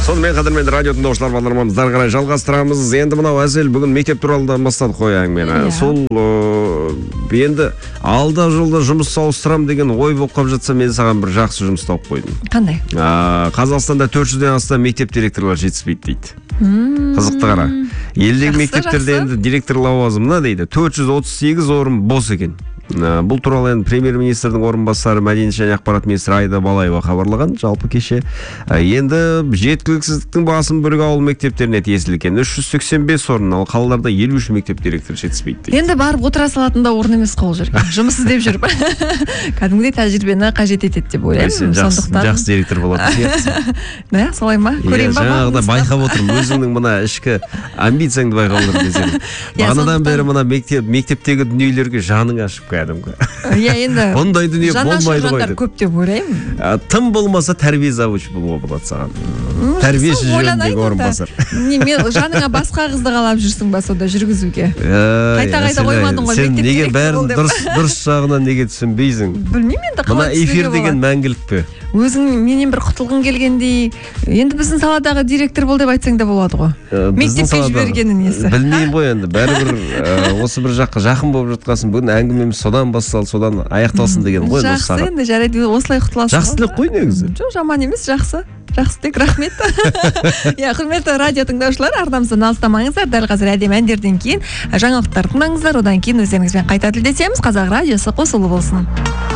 Сонымен қадірмен радио тыңдаушылар бағдарламамызды ары қарай жалғастырамыз. Енді мынау Әсел бүгін мектеп туралы да бастадық қой әңгімені. Сол енді алда жолда жұмыс ауыстырам деген ой болып қалып жатса, мен саған бір жақсы жұмыс тауып қойдым. Қандай? Қазақстанда 400-ден астам мектеп директорлары жетіспейді дейді. Қызықты қара. Елдегі мектептерде енді директор лауазымына дейді 438 орын бос екен. Бұл туралы енді премьер-министрдің орынбасары мәдениет және ақпарат министрі Айда Балаева хабарлаған. Жалпы кеше енді жеткіліксіздіктің басым бөлігі ауыл мектептеріне тиесілі екен. 385 орын, ал қалаларда 53 мектеп директоры жетіспейді дейді. Енді барып отыра салатын да орын емес қол жүрген. Жұмыс іздеп жүріп. Кәдімгідей тәжірибені қажет етеді деп ойлаймын. Жақсы директор болады сияқтысың. Да, солай ма? Көрейін ба? Жаңағыда байқап отырмын, өзіңнің мына ішкі амбицияңды байқап отырмын десем. Бағанадан бері мына мектептегі дүниелерге жаның ашып кәдімгі. Иә, енді ондай дүние болмайды ғой. Көп деп ойлаймын. Тым болмаса тәрбие завуч болуға болады саған. Тәрбиеші жөніндегі орынбасар. Жаныңа басқа қызды қалап жүрсің ба сонда жүргізуге? Қайта қоймадың ғой. Сен неге бәрін дұрыс жағынан неге түсінбейсің? Білмеймін енді. Мына эфир деген мәңгілік пе? Өзің менен бір құтылғың келгендей, енді біздің саладағы директор бол деп айтсаң да болады ғой. Мектепке жібергені несі? Білмеймін ғой енді. Бәрібір осы бір жаққа жақын болып жатқасын. Бүгін әңгімеміз содан басталды, содан аяқталсын деген ғой. Жақсы, енді жарайды, осылай құтыласың. Жақсы тілек қой негізі. Жоқ, жаман емес, жақсы. Жақсы тек рахмет. Құрметті радио тыңдаушылар, арнамыздан алыстамаңыздар. Дәл қазір әдемі әндерден кейін жаңалықтар тыңдаңыздар. Одан кейін өздеріңізбен қайта тілдесеміз. Қазақ радиосы қосулы болсын.